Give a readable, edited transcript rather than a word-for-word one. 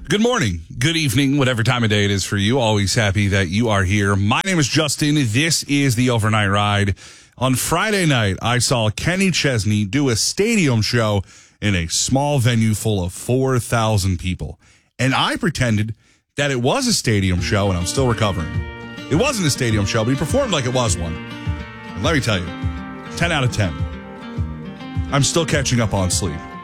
Good morning, good evening, whatever time of day it is for you. Always happy that you are here. My name is Justin. This is the Overnight Ride. On Friday night, I saw Kenny Chesney do a stadium show in a small venue full of 4,000 people. And I pretended that it was a stadium show, and I'm still recovering. It wasn't a stadium show, but he performed like it was one. And let me tell you, 10 out of 10. I'm still catching up on sleep.